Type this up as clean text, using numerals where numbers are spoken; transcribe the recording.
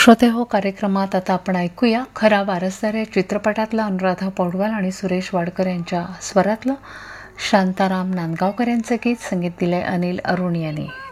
श्रोते हो कार्यक्रमात आता आपण ऐकूया खरा वारसदार या चित्रपटातला अनुराधा पौडवाल आणि सुरेश वाडकर यांच्या स्वरातलं शांताराम नांदगावकर यांचं गीत संगीत दिलंय अनिल अरुण यांनी.